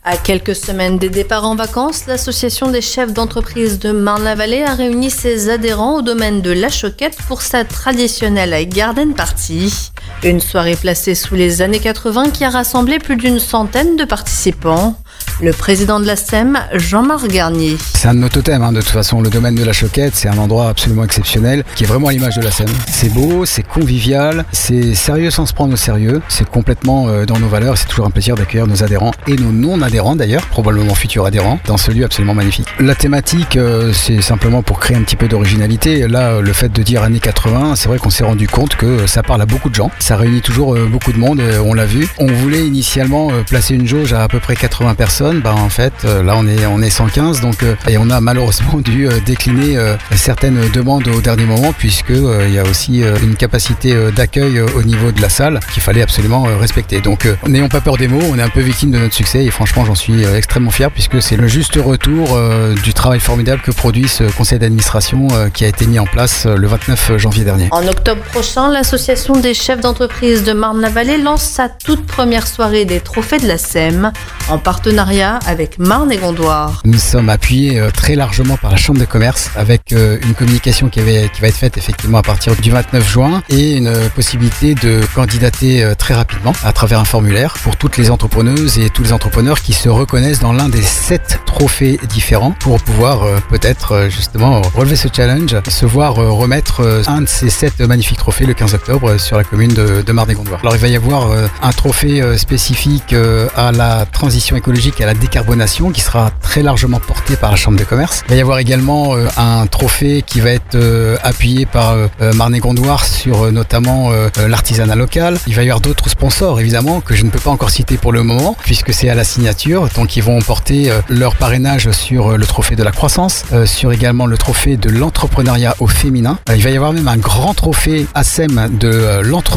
À quelques semaines des départs en vacances, l'association des chefs d'entreprise de Marne-la-Vallée a réuni ses adhérents au domaine de La Choquette pour sa traditionnelle Garden Party. Une soirée placée sous les années 80 qui a rassemblé plus d'une centaine de participants. Le président de la SEM, Jean-Marc Garnier. C'est un de nos totems, de toute façon, le domaine de La Choquette, c'est un endroit absolument exceptionnel, qui est vraiment à l'image de la SEM. C'est beau, c'est convivial, c'est sérieux sans se prendre au sérieux, c'est complètement dans nos valeurs, c'est toujours un plaisir d'accueillir nos adhérents et nos non-adhérents d'ailleurs, probablement futurs adhérents, dans ce lieu absolument magnifique. La thématique, c'est simplement pour créer un petit peu d'originalité. Là, le fait de dire années 80, c'est vrai qu'on s'est rendu compte que ça parle à beaucoup de gens, ça réunit toujours beaucoup de monde, on l'a vu. On voulait initialement placer une jauge à peu près 80 personnes. En fait, là on est 115, donc et on a malheureusement dû décliner certaines demandes au dernier moment, puisque il y a aussi une capacité d'accueil au niveau de la salle qu'il fallait absolument respecter. Donc n'ayons pas peur des mots, on est un peu victime de notre succès et franchement j'en suis extrêmement fier, puisque c'est le juste retour du travail formidable que produit ce conseil d'administration qui a été mis en place le 29 janvier dernier. En octobre prochain, l'association des chefs d'entreprise de Marne-la-Vallée lance sa toute première soirée des trophées de la SEM en partenariat avec Marne et Gondoire. Nous sommes appuyés très largement par la Chambre de commerce avec une communication qui va être faite effectivement à partir du 29 juin et une possibilité de candidater très rapidement à travers un formulaire pour toutes les entrepreneuses et tous les entrepreneurs qui se reconnaissent dans l'un des 7 trophées différents pour pouvoir peut-être justement relever ce challenge, se voir remettre un de ces 7 magnifiques trophées le 15 octobre sur la commune de Marne et Gondoire. Alors il va y avoir un trophée spécifique à la transition écologique et à la décarbonation qui sera très largement porté par la Chambre de commerce. Il va y avoir également un trophée qui va être appuyé par Marne et Gondoire sur notamment l'artisanat local. Il va y avoir d'autres sponsors évidemment que je ne peux pas encore citer pour le moment puisque c'est à la signature, donc ils vont porter leur parrainage sur le trophée de la croissance, sur également le trophée de l'entrepreneuriat au féminin. Il va y avoir même un grand trophée ASEM de l'entrepreneuriat